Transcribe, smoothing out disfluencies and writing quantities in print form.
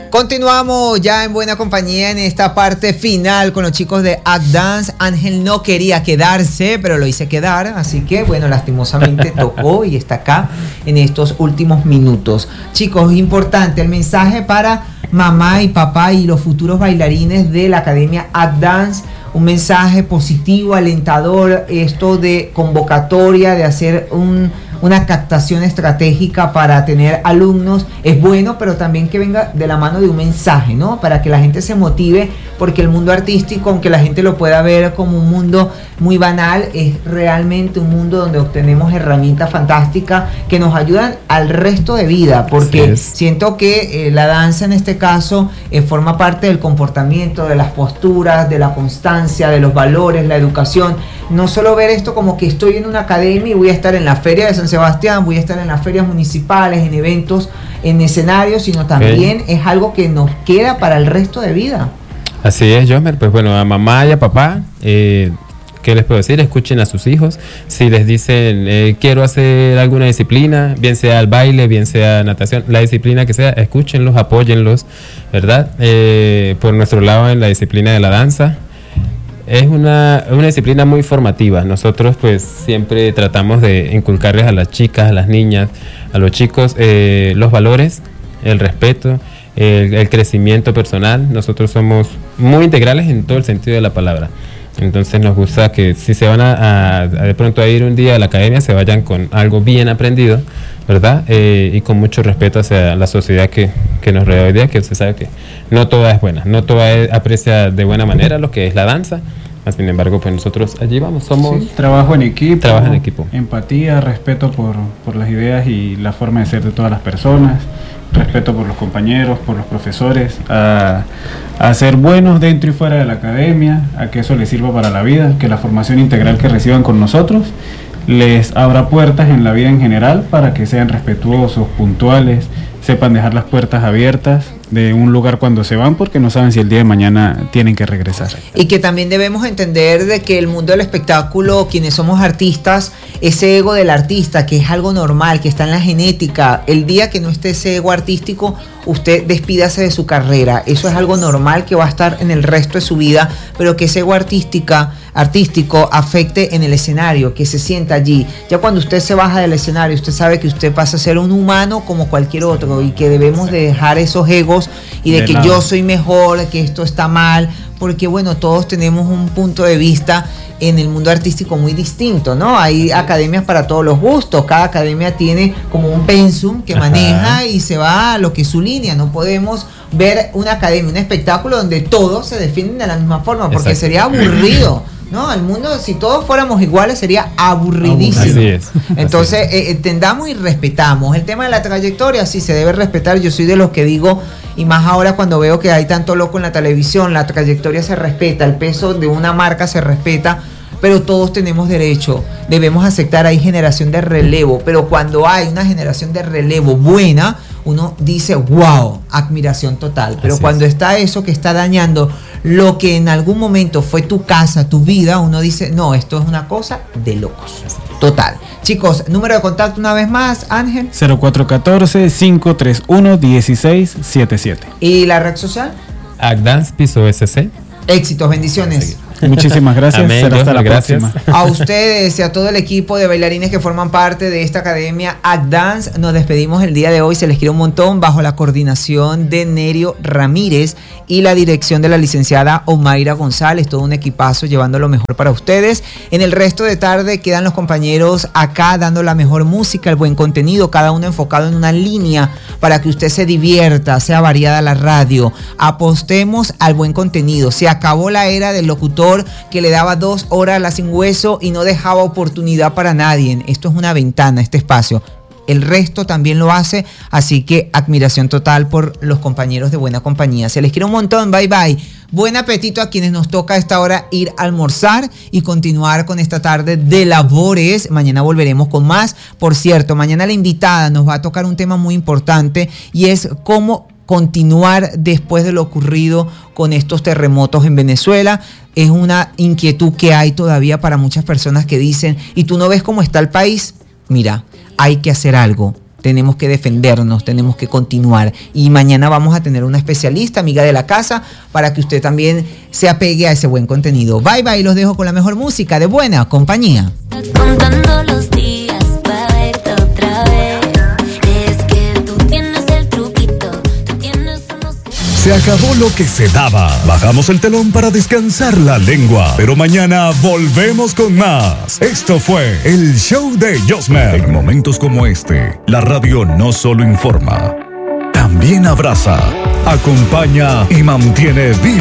Continuamos ya en buena compañía en esta parte final con los chicos de Act Dance. Ángel no quería quedarse, pero lo hice quedar, así que bueno, lastimosamente tocó y está acá en estos últimos minutos. Chicos, importante el mensaje para mamá y papá y los futuros bailarines de la Academia Act Dance. Un mensaje positivo, alentador, esto de convocatoria, de hacer una captación estratégica para tener alumnos, es bueno, pero también que venga de la mano de un mensaje, ¿no? Para que la gente se motive, porque el mundo artístico, aunque la gente lo pueda ver como un mundo muy banal, es realmente un mundo donde obtenemos herramientas fantásticas que nos ayudan al resto de vida, porque siento que la danza en este caso forma parte del comportamiento, de las posturas, de la constancia, de los valores, la educación. No solo ver esto como que estoy en una academia y voy a estar en la feria de San Sebastián, voy a estar en las ferias municipales, en eventos, en escenarios, sino también es algo que nos queda para el resto de vida. Así es, Josmer. Pues bueno, a mamá y a papá, ¿qué les puedo decir? Escuchen a sus hijos. Si les dicen, quiero hacer alguna disciplina, bien sea el baile, bien sea natación, la disciplina que sea, escúchenlos, apóyenlos, ¿verdad? Por nuestro lado, en la disciplina de la danza, es una disciplina muy formativa. Nosotros pues siempre tratamos de inculcarles a las chicas, a las niñas, a los chicos, los valores, el respeto, el crecimiento personal. Nosotros somos muy integrales en todo el sentido de la palabra. Entonces nos gusta que si se van a de pronto a ir un día a la academia, se vayan con algo bien aprendido, ¿verdad? Y con mucho respeto hacia la sociedad que nos rodea hoy día, que usted sabe que no toda es buena, no toda aprecia de buena manera lo que es la danza. Sin embargo, pues nosotros allí vamos, somos... Sí, trabajo en equipo, empatía, respeto por las ideas y la forma de ser de todas las personas, respeto por los compañeros, por los profesores, a ser buenos dentro y fuera de la academia, a que eso les sirva para la vida, que la formación integral que reciban con nosotros les abra puertas en la vida en general para que sean respetuosos, puntuales, sepan dejar las puertas abiertas de un lugar cuando se van, porque no saben si el día de mañana tienen que regresar. Y que también debemos entender de que el mundo del espectáculo, quienes somos artistas, ese ego del artista, que es algo normal, que está en la genética, el día que no esté ese ego artístico, usted despídase de su carrera. Eso es algo normal que va a estar en el resto de su vida, pero que ese ego artístico afecte en el escenario, que se sienta allí. Ya cuando usted se baja del escenario, usted sabe que usted pasa a ser un humano como cualquier otro, y que debemos de dejar esos egos y de que yo soy mejor, que esto está mal, porque bueno, todos tenemos un punto de vista en el mundo artístico muy distinto, ¿no? Hay academias para todos los gustos, cada academia tiene como un pensum que maneja y se va a lo que es su línea. No podemos ver una academia, un espectáculo donde todos se defienden de la misma forma, porque sería aburrido, ¿no? El mundo, si todos fuéramos iguales, sería aburridísimo. Así es. Entonces, entendamos y respetamos. El tema de la trayectoria, sí se debe respetar. Yo soy de los que digo, y más ahora cuando veo que hay tanto loco en la televisión, la trayectoria se respeta, el peso de una marca se respeta, pero todos tenemos derecho, debemos aceptar, hay generación de relevo, pero cuando hay una generación de relevo buena, uno dice, wow, admiración total. Pero cuando está eso que está dañando lo que en algún momento fue tu casa, tu vida, uno dice, no, esto es una cosa de locos. Total. Chicos, número de contacto una vez más, Ángel. 0414-531-1677. ¿Y la red social? Act Dance Piso SC. Éxitos, bendiciones. Muchísimas gracias. Amén, será hasta la próxima. A ustedes y a todo el equipo de bailarines que forman parte de esta academia Act Dance, nos despedimos el día de hoy. Se les quiere un montón, bajo la coordinación de Nerio Ramírez y la dirección de la licenciada Omaira González. Todo un equipazo llevando lo mejor para ustedes. En el resto de tarde quedan los compañeros acá dando la mejor música, el buen contenido, cada uno enfocado en una línea para que usted se divierta, sea variada la radio. Apostemos al buen contenido. Se acabó la era del locutor que le daba 2 horas a la sin hueso y no dejaba oportunidad para nadie. Esto es una ventana, este espacio. El resto también lo hace, así que admiración total por los compañeros de buena compañía. Se les quiere un montón, bye bye. Buen apetito a quienes nos toca a esta hora ir a almorzar y continuar con esta tarde de labores. Mañana volveremos con más. Por cierto, mañana la invitada nos va a tocar un tema muy importante y es cómo continuar después de lo ocurrido con estos terremotos en Venezuela. Es una inquietud que hay todavía para muchas personas que dicen, ¿y tú no ves cómo está el país? Mira, hay que hacer algo. tenemos que defendernos, tenemos que continuar. Y mañana vamos a tener una especialista, amiga de la casa, para que usted también se apegue a ese buen contenido. Bye bye, los dejo con la mejor música de buena compañía. Contando los días para verte otra vez. Es que tú tienes el truquito, tú tienes unos... Se acabó lo que se daba. Bajamos el telón para descansar la lengua. Pero mañana volvemos con más. Esto fue el show de Josmer. En momentos como este, la radio no solo informa, también abraza, acompaña y mantiene viva